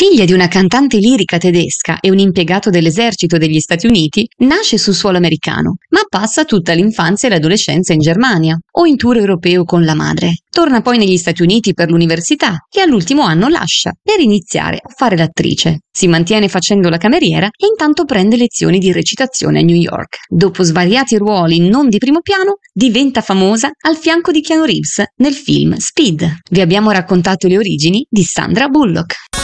Figlia di una cantante lirica tedesca e un impiegato dell'esercito degli Stati Uniti, nasce sul suolo americano, ma passa tutta l'infanzia e l'adolescenza in Germania o in tour europeo con la madre. Torna poi negli Stati Uniti per l'università e all'ultimo anno lascia per iniziare a fare l'attrice. Si mantiene facendo la cameriera e intanto prende lezioni di recitazione a New York. Dopo svariati ruoli non di primo piano, diventa famosa al fianco di Keanu Reeves nel film Speed. Vi abbiamo raccontato le origini di Sandra Bullock.